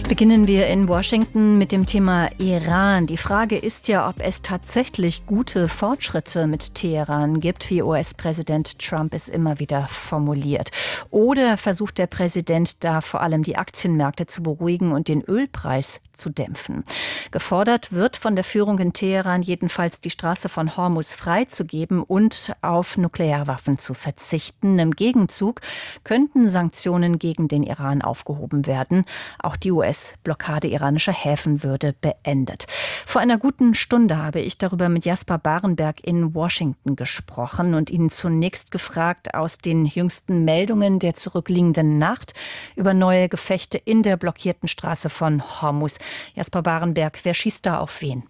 Beginnen wir in Washington mit dem Thema Iran. Die Frage ist ja, ob es tatsächlich gute Fortschritte mit Teheran gibt, wie US-Präsident Trump es immer wieder formuliert. Oder versucht der Präsident da vor allem die Aktienmärkte zu beruhigen und den Ölpreis zu dämpfen? Gefordert wird von der Führung in Teheran jedenfalls, die Straße von Hormuz freizugeben und auf Nuklearwaffen zu verzichten. Im Gegenzug könnten Sanktionen gegen den Iran aufgehoben werden. Auch die US-Blockade iranischer Häfen würde beendet. Vor einer guten Stunde habe ich darüber mit Jasper Barenberg in Washington gesprochen und ihn zunächst gefragt aus den jüngsten Meldungen der zurückliegenden Nacht über neue Gefechte in der blockierten Straße von Hormuz. Jasper Barenberg, wer schießt da auf wen?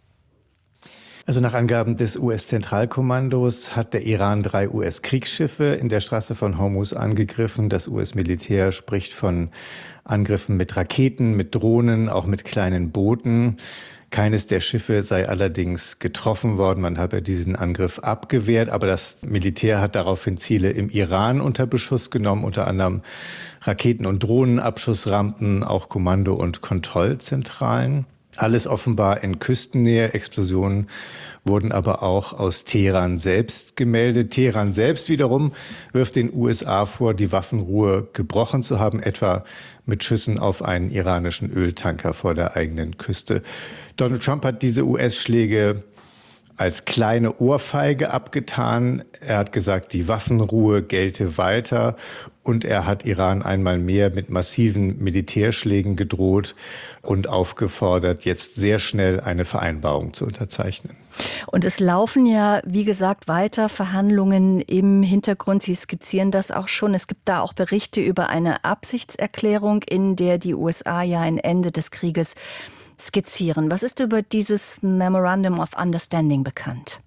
Also nach Angaben des US-Zentralkommandos hat der Iran 3 US-Kriegsschiffe in der Straße von Hormuz angegriffen. Das US-Militär spricht von Angriffen mit Raketen, mit Drohnen, auch mit kleinen Booten. Keines der Schiffe sei allerdings getroffen worden. Man habe diesen Angriff abgewehrt. Aber das Militär hat daraufhin Ziele im Iran unter Beschuss genommen, unter anderem Raketen- und Drohnenabschussrampen, auch Kommando- und Kontrollzentralen. Alles offenbar in Küstennähe. Explosionen wurden aber auch aus Teheran selbst gemeldet. Teheran selbst wiederum wirft den USA vor, die Waffenruhe gebrochen zu haben, etwa mit Schüssen auf einen iranischen Öltanker vor der eigenen Küste. Donald Trump hat diese US-Schläge als kleine Ohrfeige abgetan. Er hat gesagt, die Waffenruhe gelte weiter und er hat Iran einmal mehr mit massiven Militärschlägen gedroht und aufgefordert, jetzt sehr schnell eine Vereinbarung zu unterzeichnen. Und es laufen ja, wie gesagt, weiter Verhandlungen im Hintergrund. Sie skizzieren das auch schon. Es gibt da auch Berichte über eine Absichtserklärung, in der die USA ja ein Ende des Krieges skizzieren. Was ist über dieses Memorandum of Understanding bekannt?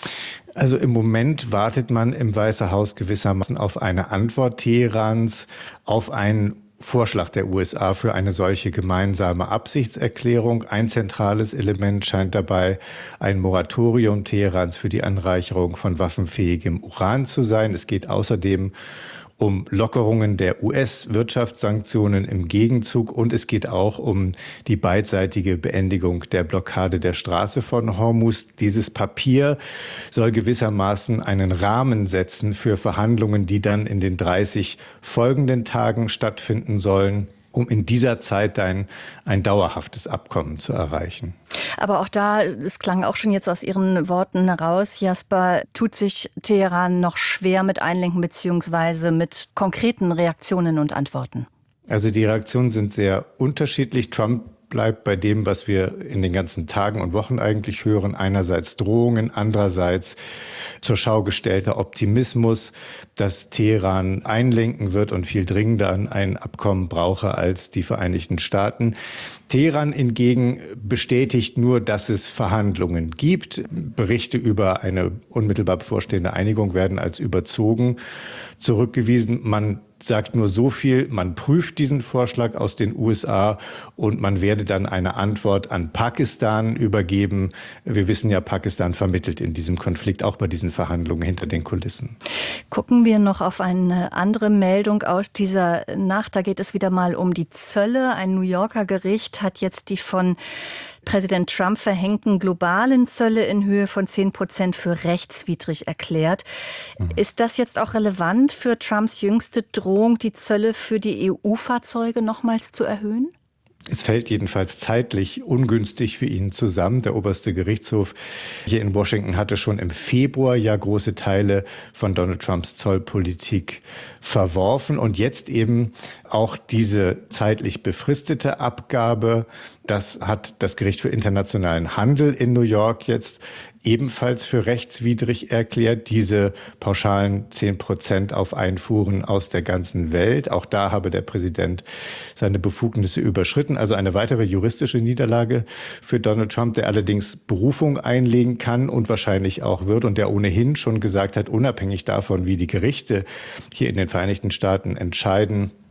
Also im Moment wartet man im Weißen Haus gewissermaßen auf eine Antwort Teherans, auf einen Vorschlag der USA für eine solche gemeinsame Absichtserklärung. Ein zentrales Element scheint dabei ein Moratorium Teherans für die Anreicherung von waffenfähigem Uran zu sein. Es geht außerdem um Lockerungen der US-Wirtschaftssanktionen im Gegenzug und es geht auch um die beidseitige Beendigung der Blockade der Straße von Hormuz. Dieses Papier soll gewissermaßen einen Rahmen setzen für Verhandlungen, die dann in den 30 folgenden Tagen stattfinden sollen, um in dieser Zeit ein dauerhaftes Abkommen zu erreichen. Aber auch da, es klang auch schon jetzt aus Ihren Worten heraus, Jasper, tut sich Teheran noch schwer mit Einlenken bzw. mit konkreten Reaktionen und Antworten? Also die Reaktionen sind sehr unterschiedlich. Trump bleibt bei dem, was wir in den ganzen Tagen und Wochen eigentlich hören. Einerseits Drohungen, andererseits zur Schau gestellter Optimismus, dass Teheran einlenken wird und viel dringender an ein Abkommen brauche als die Vereinigten Staaten. Teheran hingegen bestätigt nur, dass es Verhandlungen gibt. Berichte über eine unmittelbar bevorstehende Einigung werden als überzogen zurückgewiesen. Man sagt nur so viel, man prüft diesen Vorschlag aus den USA und man werde dann eine Antwort an Pakistan übergeben. Wir wissen ja, Pakistan vermittelt in diesem Konflikt, auch bei diesen Verhandlungen hinter den Kulissen. Gucken wir noch auf eine andere Meldung aus dieser Nacht. Da geht es wieder mal um die Zölle. Ein New Yorker Gericht hat jetzt die von Präsident Trump verhängten globalen Zölle in Höhe von 10% für rechtswidrig erklärt. Ist das jetzt auch relevant für Trumps jüngste Drohung, die Zölle für die EU-Fahrzeuge nochmals zu erhöhen? Es fällt jedenfalls zeitlich ungünstig für ihn zusammen. Der oberste Gerichtshof hier in Washington hatte schon im Februar ja große Teile von Donald Trumps Zollpolitik verworfen und jetzt eben auch diese zeitlich befristete Abgabe. Das hat das Gericht für internationalen Handel in New York jetzt ebenfalls für rechtswidrig erklärt, diese pauschalen 10% auf Einfuhren aus der ganzen Welt. Auch da habe der Präsident seine Befugnisse überschritten. Also eine weitere juristische Niederlage für Donald Trump, der allerdings Berufung einlegen kann und wahrscheinlich auch wird und der ohnehin schon gesagt hat, unabhängig davon, wie die Gerichte hier in den Vereinigten Staaten entscheiden,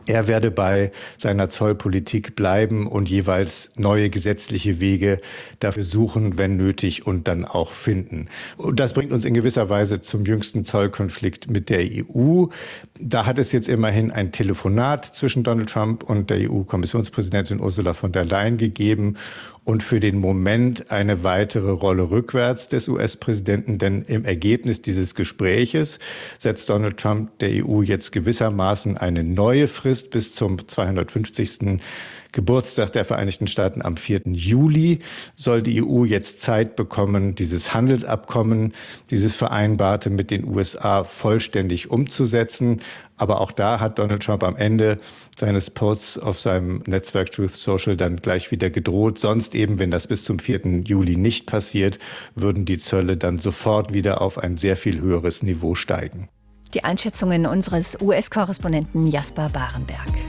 Er werde bei seiner Zollpolitik bleiben und jeweils neue gesetzliche Wege dafür suchen, wenn nötig, und dann auch finden. Und das bringt uns in gewisser Weise zum jüngsten Zollkonflikt mit der EU. Da hat es jetzt immerhin ein Telefonat zwischen Donald Trump und der EU-Kommissionspräsidentin Ursula von der Leyen gegeben und für den Moment eine weitere Rolle rückwärts des US-Präsidenten, denn im Ergebnis dieses Gespräches setzt Donald Trump der EU jetzt gewissermaßen eine neue Frist bis zum 250. Geburtstag der Vereinigten Staaten am 4. Juli soll die EU jetzt Zeit bekommen, dieses Handelsabkommen, dieses Vereinbarte mit den USA vollständig umzusetzen. Aber auch da hat Donald Trump am Ende seines Posts auf seinem Netzwerk Truth Social dann gleich wieder gedroht. Sonst eben, wenn das bis zum 4. Juli nicht passiert, würden die Zölle dann sofort wieder auf ein sehr viel höheres Niveau steigen. Die Einschätzungen unseres US-Korrespondenten Jasper Barenberg.